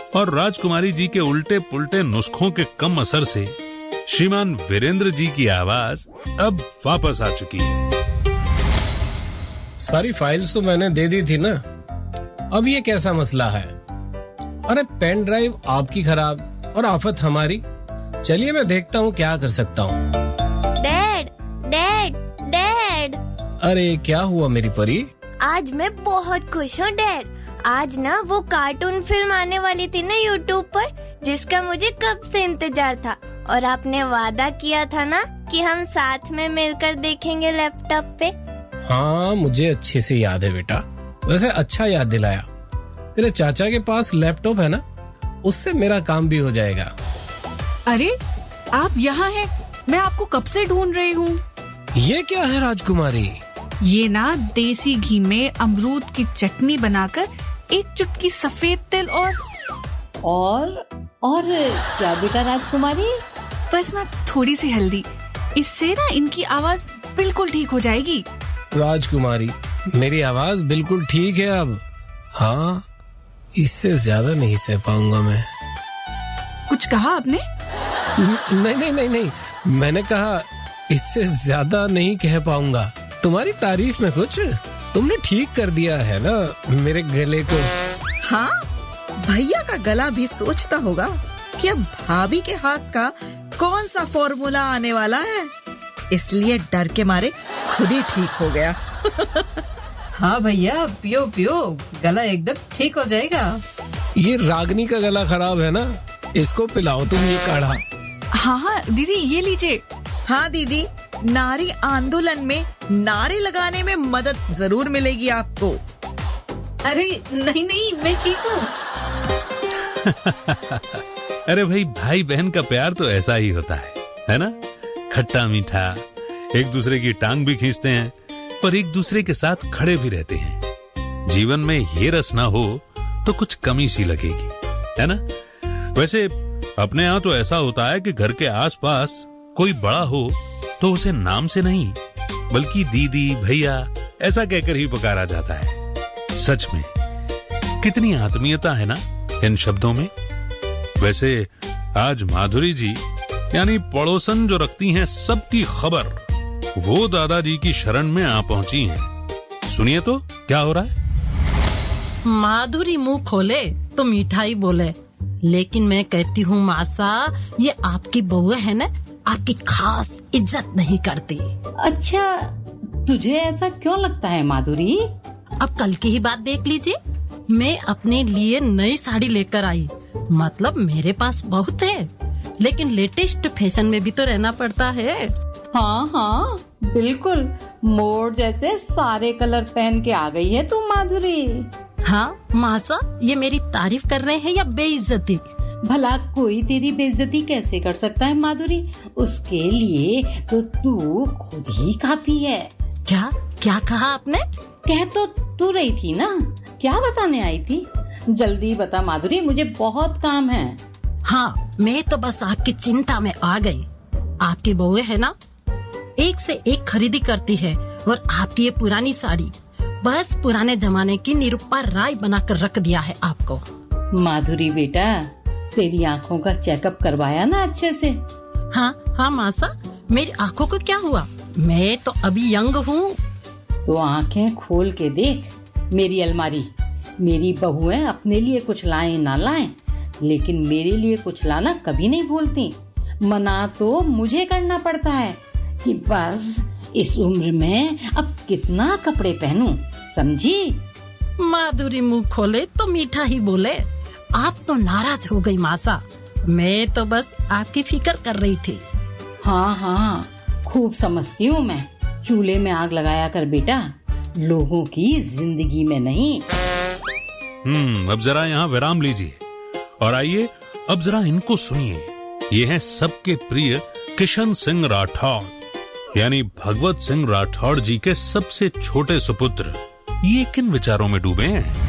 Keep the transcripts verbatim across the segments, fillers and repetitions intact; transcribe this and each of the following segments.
और राजकुमारी जी के उल्टे पुल्टे नुस्खों के कम असर से श्रीमान वीरेंद्र जी की आवाज अब वापस आ चुकी है। सारी फाइल्स तो मैंने दे दी थी ना, अब ये कैसा मसला है? अरे पेन ड्राइव आपकी खराब और आफत हमारी। चलिए मैं देखता हूँ क्या कर सकता हूँ। Dad, dad, dad. अरे क्या हुआ मेरी परी? आज मैं बहुत खुश हूँ डैड। आज ना वो कार्टून फिल्म आने वाली थी ना यूट्यूब पर, जिसका मुझे कब से इंतजार था, और आपने वादा किया था ना कि हम साथ में मिलकर देखेंगे लैपटॉप पे। हाँ मुझे अच्छे से याद है बेटा। वैसे अच्छा याद दिलाया। तेरे चाचा के पास लैपटॉप है ना, उससे मेरा काम भी हो जाएगा। अरे आप यहाँ हैं, मैं आपको कब से ढूंढ रही हूँ। ये क्या है राजकुमारी? ये ना देसी घी में अमरूद की चटनी बनाकर एक चुटकी सफेद तिल और और और क्या बेटा राजकुमारी? बस ना थोड़ी सी हल्दी, इससे ना इनकी आवाज बिल्कुल ठीक हो जाएगी। राजकुमारी मेरी आवाज बिल्कुल ठीक है अब। हाँ इससे ज्यादा नहीं सह पाऊंगा मैं। कुछ कहा आपने? नहीं नहीं नहीं नहीं मैंने कहा इससे ज्यादा नहीं कह पाऊंगा। तुम्हारी तारीफ में कुछ तुमने ठीक कर दिया है ना मेरे गले को। हाँ भैया का गला भी सोचता होगा कि अब भाभी के हाथ का कौन सा फॉर्मूला आने वाला है, इसलिए डर के मारे खुद ही ठीक हो गया। हाँ भैया पियो पियो, गला एकदम ठीक हो जाएगा। ये रागनी का गला खराब है ना, इसको पिलाओ तुम ये काढ़ा। हाँ हाँ दीदी ये लीजिए। हाँ दीदी, नारी आंदोलन में नारे लगाने में मदद जरूर मिलेगी आपको। अरे नहीं नहीं मैं ठीक हूँ। अरे भाई, भाई बहन का प्यार तो ऐसा ही होता है, है ना? खट्टा मीठा, एक दूसरे की टांग भी खींचते हैं पर एक दूसरे के साथ खड़े भी रहते हैं। जीवन में ये रस ना हो तो कुछ कमी सी लगेगी, है ना? वैसे अपने यहाँ तो ऐसा होता है कि घर के आसपास कोई बड़ा हो तो उसे नाम से नहीं बल्कि दीदी भैया ऐसा कहकर ही पुकारा जाता है। सच में कितनी आत्मीयता है ना इन शब्दों में। वैसे आज माधुरी जी यानी पड़ोसन जो रखती हैं सबकी खबर, वो दादाजी की शरण में आ पहुंची हैं। सुनिए तो क्या हो रहा है। माधुरी मुंह खोले तो मिठाई बोले, लेकिन मैं कहती हूँ मासा, ये आपकी बहू है ना, आपकी खास इज्जत नहीं करती। अच्छा तुझे ऐसा क्यों लगता है माधुरी? अब कल की ही बात देख लीजिए, मैं अपने लिए नई साड़ी लेकर आई। मतलब मेरे पास बहुत है, लेकिन लेटेस्ट फैशन में भी तो रहना पड़ता है। हाँ हाँ बिल्कुल, मोर जैसे सारे कलर पहन के आ गई है तू माधुरी। हाँ मासा, ये मेरी तारीफ कर रहे हैं या बेइज्जती? भला कोई तेरी बेइज्जती कैसे कर सकता है माधुरी? उसके लिए तो तू खुद ही काफी है। क्या क्या कहा आपने? कह तो तू रही थी ना, क्या बताने आई थी? जल्दी बता माधुरी, मुझे बहुत काम है। हाँ मैं तो बस आपकी चिंता में आ गई। आपकी बहू है ना, एक से एक खरीदी करती है, और आपकी ये पुरानी साड़ी बस पुराने जमाने की निरुपा राय बनाकर रख दिया है आपको। माधुरी बेटा, तेरी आँखों का चेकअप करवाया ना अच्छे से? हाँ हाँ मासा, मेरी आँखों को क्या हुआ? मैं तो अभी यंग हूँ। तो आँखें खोल के देख मेरी अलमारी। मेरी बहुएं अपने लिए कुछ लाएं ना लाएं, लेकिन मेरे लिए कुछ लाना कभी नहीं भूलती। मना तो मुझे करना पड़ता है कि बस इस उम्र में अब कितना कपड़े पहनूं, समझी? माधुरी मुंह खोले तो मीठा ही बोले। आप तो नाराज हो गई मासा, मैं तो बस आपकी फिक्र कर रही थी। हाँ हाँ खूब समझती हूँ मैं। चूल्हे में आग लगाया कर बेटा, लोगों की जिंदगी में नहीं। हम्म अब जरा यहाँ विराम लीजिए और आइए अब जरा इनको सुनिए। ये हैं सबके प्रिय किशन सिंह राठौड़ यानी भगवत सिंह राठौड़ जी के सबसे छोटे सुपुत्र। ये किन विचारों में डूबे हैं?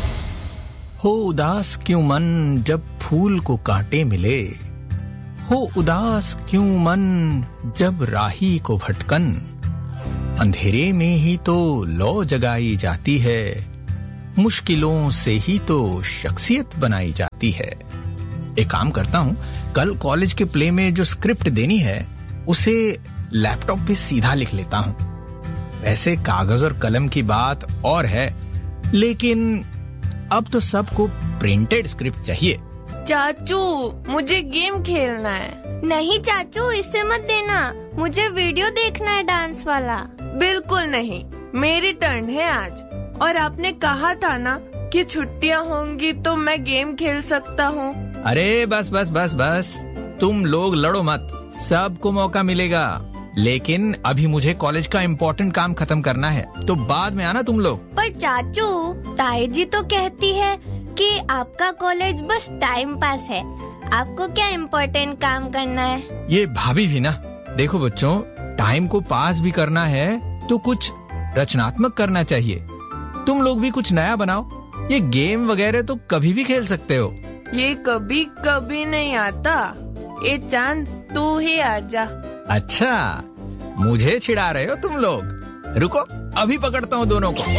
हो उदास क्यों मन जब फूल को कांटे मिले, हो उदास क्यों मन जब राही को भटकन, अंधेरे में ही तो लौ जगाई जाती है, मुश्किलों से ही तो शख्सियत बनाई जाती है। एक काम करता हूँ, कल कॉलेज के प्ले में जो स्क्रिप्ट देनी है उसे लैपटॉप पे सीधा लिख लेता हूँ। वैसे कागज और कलम की बात और है, लेकिन अब तो सबको प्रिंटेड स्क्रिप्ट चाहिए। चाचू, मुझे गेम खेलना है। नहीं चाचू, इसे मत देना, मुझे वीडियो देखना है डांस वाला। बिल्कुल नहीं, मेरी टर्न है आज। और आपने कहा था ना कि छुट्टियां होंगी तो मैं गेम खेल सकता हूँ। अरे बस बस बस बस, तुम लोग लड़ो मत, सबको मौका मिलेगा। लेकिन अभी मुझे कॉलेज का इम्पोर्टेंट काम खत्म करना है, तो बाद में आना तुम लोग। पर चाचू, ताई जी तो कहती है कि आपका कॉलेज बस टाइम पास है, आपको क्या इम्पोर्टेंट काम करना है। ये भाभी भी ना, देखो बच्चों, टाइम को पास भी करना है तो कुछ रचनात्मक करना चाहिए। तुम लोग भी कुछ नया बनाओ। ये गेम वगैरह तो कभी भी खेल सकते हो। ये कभी कभी नहीं आता। ए चांद, तू ही आजा। अच्छा, मुझे छिड़ा रहे हो तुम लोग? रुको, अभी पकड़ता हूँ दोनों को।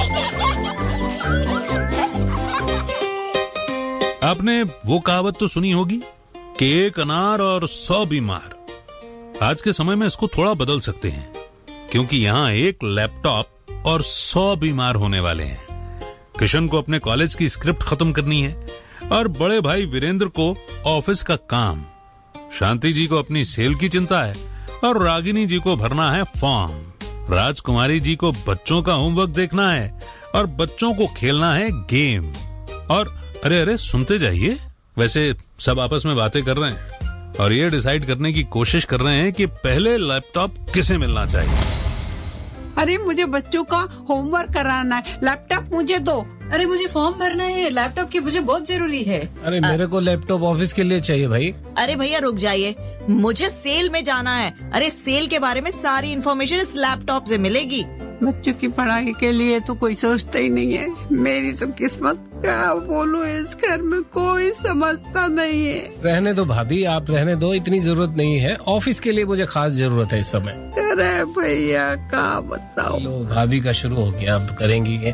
आपने वो कहावत तो सुनी होगी कि एक अनार और सौ बीमार। आज के समय में इसको थोड़ा बदल सकते हैं, क्योंकि यहाँ एक लैपटॉप और सौ बीमार होने वाले हैं। किशन को अपने कॉलेज की स्क्रिप्ट खत्म करनी है और बड़े भाई वीरेंद्र को ऑफिस का काम, शांति जी को अपनी सेल की चिंता है और रागिनी जी को भरना है फॉर्म, राजकुमारी जी को बच्चों का होमवर्क देखना है और बच्चों को खेलना है गेम। और अरे अरे सुनते जाइए, वैसे सब आपस में बातें कर रहे हैं और ये डिसाइड करने की कोशिश कर रहे हैं कि पहले लैपटॉप किसे मिलना चाहिए। अरे मुझे बच्चों का होमवर्क कराना है, लैपटॉप मुझे दो। अरे मुझे फॉर्म भरना है, लैपटॉप की मुझे बहुत जरूरी है। अरे मेरे को लैपटॉप ऑफिस के लिए चाहिए भाई। अरे भैया रुक जाइए, मुझे सेल में जाना है। अरे सेल के बारे में सारी इन्फॉर्मेशन इस लैपटॉप से मिलेगी। बच्चों की पढ़ाई के लिए तो कोई सोचता ही नहीं है। मेरी तो किस्मत, क्या बोलूं, इस घर में कोई समझता नहीं है। रहने दो भाभी, आप रहने दो, इतनी जरूरत नहीं है। ऑफिस के लिए मुझे खास जरूरत है इस समय। अरे भैया का बताओ। लो भाभी का शुरू हो गया, अब करेंगी ये।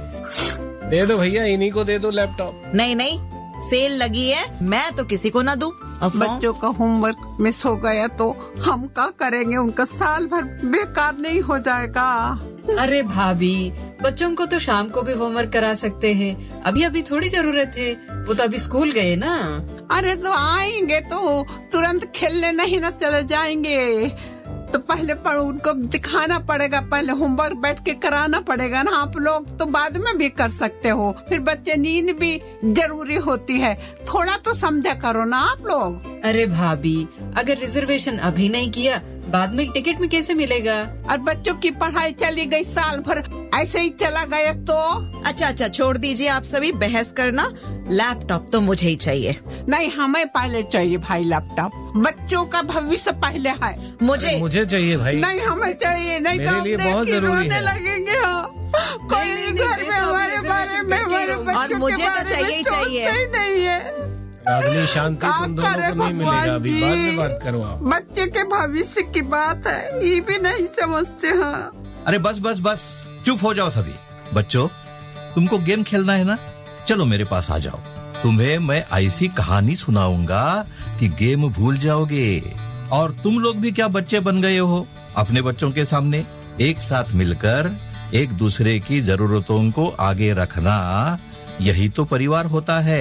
दे दो भैया, इन्हीं को दे दो लैपटॉप। नहीं नहीं, सेल लगी है, मैं तो किसी को ना दूं। बच्चों का होमवर्क मिस हो गया तो हम क्या करेंगे? उनका साल भर बेकार नहीं हो जाएगा। अरे भाभी, बच्चों को तो शाम को भी होमवर्क करा सकते हैं, अभी अभी थोड़ी जरूरत है, वो तो अभी स्कूल गए ना। अरे तो आएंगे तो तुरंत खेलने नहीं ना चले जाएंगे, तो पहले पर उनको दिखाना पड़ेगा, पहले होमवर्क बैठ के कराना पड़ेगा ना। आप लोग तो बाद में भी कर सकते हो, फिर बच्चे नींद भी जरूरी होती है, थोड़ा तो समझा करो ना आप लोग। अरे भाभी, अगर रिजर्वेशन अभी नहीं किया, बाद में टिकट में कैसे मिलेगा? और बच्चों की पढ़ाई चली गई, साल भर ऐसे ही चला गया तो। अच्छा अच्छा, छोड़ दीजिए आप सभी बहस करना, लैपटॉप तो मुझे ही चाहिए। नहीं, हमें पहले चाहिए भाई लैपटॉप, बच्चों का भविष्य पहले है। मुझे मुझे चाहिए भाई। नहीं, हमें चाहिए, नहीं मेरे लिए बहुत जरूरी है। लगेंगे हो। कोई घर में हमारे बारे में, हमारे और मुझे तो चाहिए ही चाहिए। नहीं है रागनी, शांति, तुम दोनों को नहीं मिलेगा, अभी बाद में बात करो आप। बच्चे के भविष्य की बात है, ये भी नहीं समझते हैं। अरे बस बस बस, चुप हो जाओ सभी। बच्चों, तुमको गेम खेलना है ना, चलो मेरे पास आ जाओ। तुम्हें मैं ऐसी कहानी सुनाऊंगा कि गेम भूल जाओगे। और तुम लोग भी क्या बच्चे बन गए हो, अपने बच्चों के सामने एक साथ मिलकर एक दूसरे की जरूरतों को आगे रखना, यही तो परिवार होता है।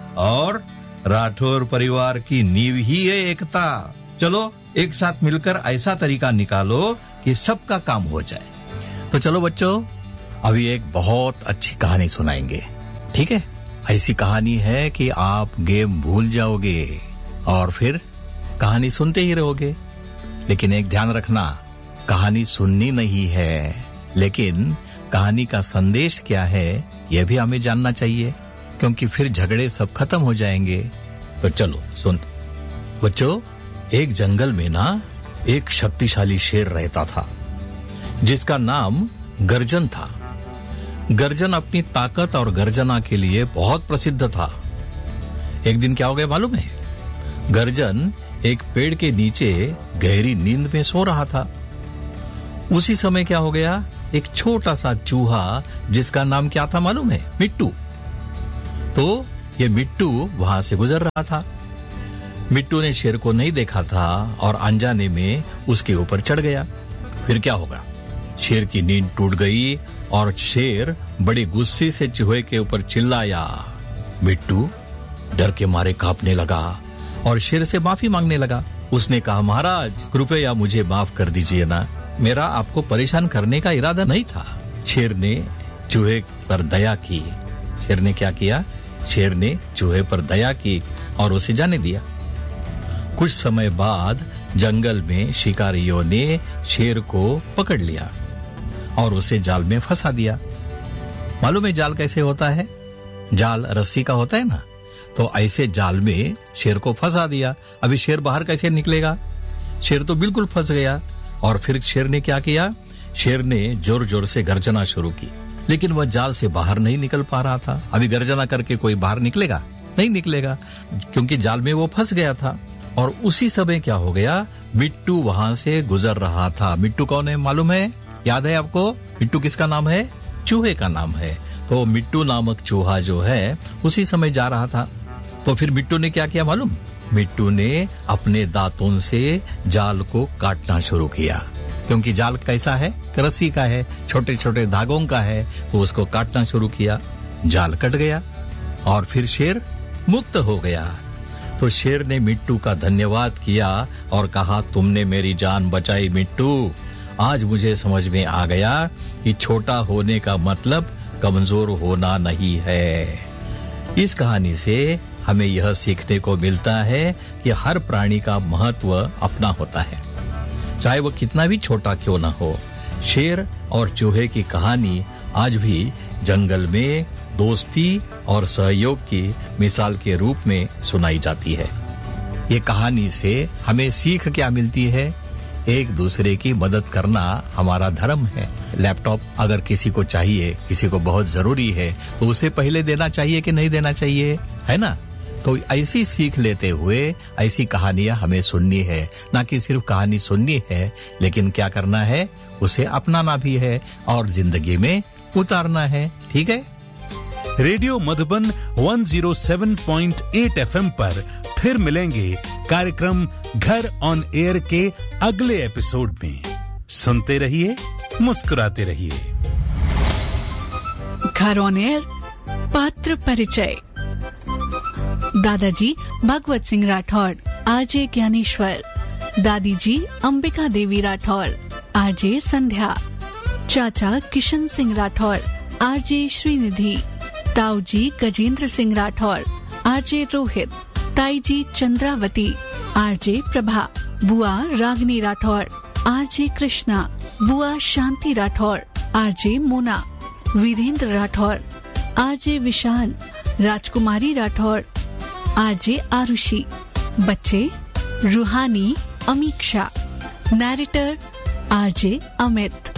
और राठौर परिवार की नींव ही है एकता। चलो एक साथ मिलकर ऐसा तरीका निकालो कि सबका काम हो जाए। तो चलो बच्चों, अभी एक बहुत अच्छी कहानी सुनाएंगे, ठीक है? ऐसी कहानी है कि आप गेम भूल जाओगे और फिर कहानी सुनते ही रहोगे। लेकिन एक ध्यान रखना, कहानी सुननी नहीं है, लेकिन कहानी का संदेश क्या है यह भी हमें जानना चाहिए, क्योंकि फिर झगड़े सब खत्म हो जाएंगे। तो चलो सुन बच्चों, एक जंगल में ना एक शक्तिशाली शेर रहता था, जिसका नाम गर्जन था। गर्जन अपनी ताकत और गर्जना के लिए बहुत प्रसिद्ध था। एक दिन क्या हो गया मालूम है? गर्जन एक पेड़ के नीचे गहरी नींद में सो रहा था। उसी समय क्या हो गया, एक छोटा सा चूहा, जिसका नाम क्या था मालूम है? मिट्टू। तो ये मिट्टू वहां से गुजर रहा था। मिट्टू ने शेर को नहीं देखा था और अनजाने में उसके ऊपर चढ़ गया। फिर क्या होगा? शेर की नींद टूट गई और शेर बड़े गुस्से से चूहे के ऊपर चिल्लाया। मिट्टू डर के मारे कांपने लगा और शेर से माफी मांगने लगा। उसने कहा, महाराज कृपया मुझे माफ कर दीजिए ना, मेरा आपको परेशान करने का इरादा नहीं था। शेर ने चूहे पर दया की। शेर ने क्या किया? शेर ने चूहे पर दया की और उसे जाने दिया। कुछ समय बाद जंगल में शिकारियों ने शेर को पकड़ लिया और उसे जाल में फंसा दिया। मालूम है जाल कैसे होता है? जाल रस्सी का होता है ना, तो ऐसे जाल में शेर को फंसा दिया। अभी शेर बाहर कैसे निकलेगा? शेर तो बिल्कुल फंस गया। और फिर शेर ने क्या किया? शेर ने जोर जोर से गर्जना शुरू की, लेकिन वह जाल से बाहर नहीं निकल पा रहा था। अभी गर्जना करके कोई बाहर निकलेगा? नहीं निकलेगा, क्योंकि जाल में वो फंस गया था। और उसी समय क्या हो गया? मिट्टू वहां से गुजर रहा था। मिट्टू कौन है मालूम है? याद है आपको? मिट्टू किसका नाम है? चूहे का नाम है। तो मिट्टू नामक चूहा जो है उसी समय जा रहा था। तो फिर मिट्टू ने क्या किया मालूम? मिट्टू ने अपने दांतों से जाल को काटना शुरू किया, क्योंकि जाल कैसा है? रस्सी का है, छोटे छोटे धागों का है। तो उसको काटना शुरू किया, जाल कट गया और फिर शेर मुक्त हो गया। तो शेर ने मिट्टू का धन्यवाद किया और कहा, तुमने मेरी जान बचाई मिट्टू। आज मुझे समझ में आ गया कि छोटा होने का मतलब कमजोर होना नहीं है। इस कहानी से हमें यह सीखने को मिलता है कि हर प्राणी का महत्व अपना होता है, चाहे वो कितना भी छोटा क्यों न हो। शेर और चूहे की कहानी आज भी जंगल में दोस्ती और सहयोग की मिसाल के रूप में सुनाई जाती है। ये कहानी से हमें सीख क्या मिलती है? एक दूसरे की मदद करना हमारा धर्म है। लैपटॉप अगर किसी को चाहिए, किसी को बहुत जरूरी है, तो उसे पहले देना चाहिए कि नहीं देना चाहिए, है ना? तो ऐसी सीख लेते हुए ऐसी कहानियां हमें सुननी है, ना कि सिर्फ कहानी सुननी है, लेकिन क्या करना है? उसे अपनाना भी है और जिंदगी में उतारना है। ठीक है? रेडियो मधुबन एक सौ सात पॉइंट आठ एफएम पर फिर मिलेंगे कार्यक्रम घर ऑन एयर के अगले एपिसोड में। सुनते रहिए, मुस्कुराते रहिए। घर ऑन एयर पात्र परिचय। दादाजी भगवत सिंह राठौड़, आरजे ज्ञानेश्वर। दादी जी अंबिका देवी राठौड़, आरजे संध्या। चाचा किशन सिंह राठौड़, आरजे श्रीनिधि। ताऊ जी गजेंद्र सिंह राठौड़, आरजे रोहित। ताई जी चंद्रावती, आरजे प्रभा। बुआ रागनी राठौड़, आरजे कृष्णा। बुआ शांति राठौड़, आरजे मोना। वीरेंद्र राठौड़, आरजे विशाल। राजकुमारी राठौड़, आरजे आरुषि। बच्चे रूहानी, अमीक्षा। Narrator RJ Amit.